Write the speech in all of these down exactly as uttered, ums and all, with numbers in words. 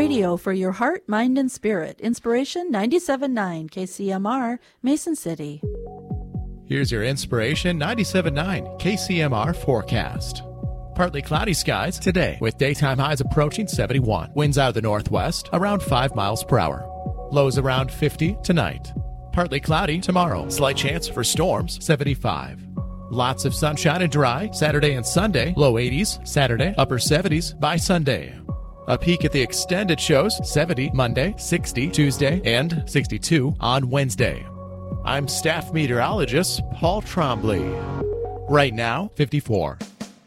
radio for your heart, mind, and spirit. Inspiration ninety-seven point nine K C M R, Mason City. Here's your Inspiration ninety-seven point nine K C M R forecast. Partly cloudy skies today with daytime highs approaching seventy-one. Winds out of the northwest around five miles per hour. Lows around fifty tonight. Partly cloudy tomorrow. Slight chance for storms, seventy-five. Lots of sunshine and dry Saturday and Sunday. Low eighties Saturday, upper seventies by Sunday. A peek at the extended shows, seventy Monday, sixty Tuesday, and sixty-two on Wednesday. I'm staff meteorologist Paul Trombley. Right now, fifty-four.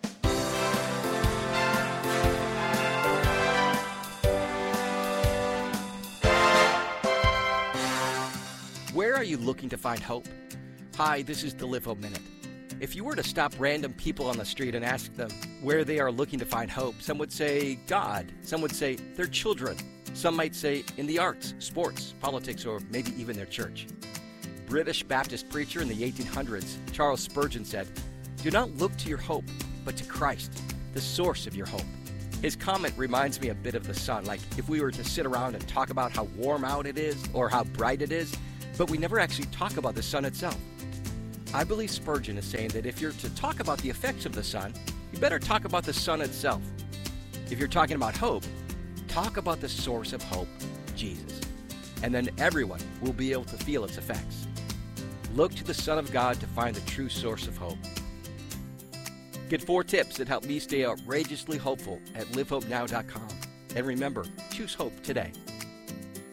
Where are you looking to find hope? Hi, this is the Live Hope Minute. If you were to stop random people on the street and ask them where they are looking to find hope, some would say God, some would say their children, some might say in the arts, sports, politics, or maybe even their church. British Baptist preacher in the eighteen hundreds, Charles Spurgeon said, "Do not look to your hope, but to Christ, the source of your hope." His comment reminds me a bit of the sun, like if we were to sit around and talk about how warm out it is or how bright it is, but we never actually talk about the sun itself. I believe Spurgeon is saying that if you're to talk about the effects of the sun, you better talk about the sun itself. If you're talking about hope, talk about the source of hope, Jesus. And then everyone will be able to feel its effects. Look to the Son of God to find the true source of hope. Get four tips that help me stay outrageously hopeful at live hope now dot com. And remember, choose hope today.